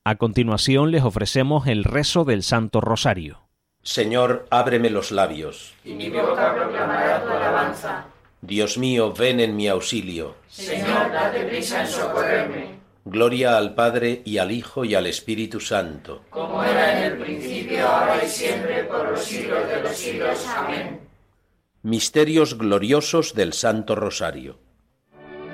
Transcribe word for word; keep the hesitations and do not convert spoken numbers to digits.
A continuación les ofrecemos el rezo del Santo Rosario. Señor, ábreme los labios, y mi boca proclamará tu alabanza. Dios mío, ven en mi auxilio. Señor, date prisa en socorrerme. Gloria al Padre, y al Hijo, y al Espíritu Santo. Como era en el principio, ahora y siempre, por los siglos de los siglos. Amén. Misterios gloriosos del Santo Rosario.